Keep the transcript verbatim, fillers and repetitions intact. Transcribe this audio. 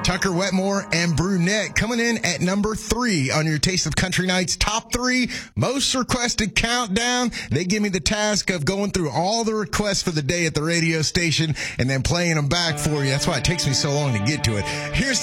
Tucker Wetmore and Brunette coming in at number three on your Taste of Country Nights top three most requested countdown. They give me the task of going through all the requests for the day at the radio station and then playing them back for you. That's why it takes me so long to get to it. Here's